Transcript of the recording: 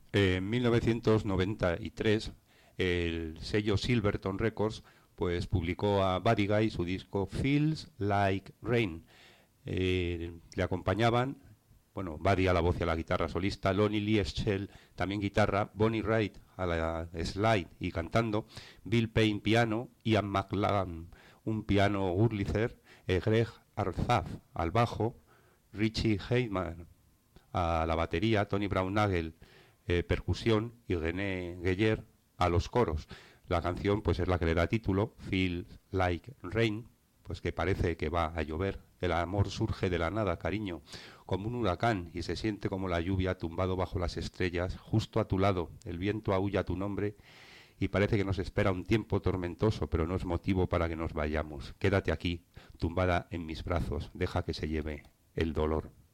En 1993, el sello Silverton Records pues publicó a Buddy Guy su disco Feels Like Rain. Le acompañaban, bueno, Buddy a la voz y a la guitarra solista, Lonnie Lee Schell también guitarra, Bonnie Raitt a la slide y cantando, Bill Payne piano, Ian McLagan un piano Wurlitzer, Greg Arzaf al bajo, Richie Heyman a la batería, Tony Brown-Nagel percusión y René Geyer a los coros. La canción pues es la que le da título, Feel Like Rain, pues que parece que va a llover. El amor surge de la nada, cariño, como un huracán y se siente como la lluvia tumbado bajo las estrellas, justo a tu lado. El viento aúlla tu nombre y parece que nos espera un tiempo tormentoso, pero no es motivo para que nos vayamos. Quédate aquí, tumbada en mis brazos, deja que se lleve el dolor.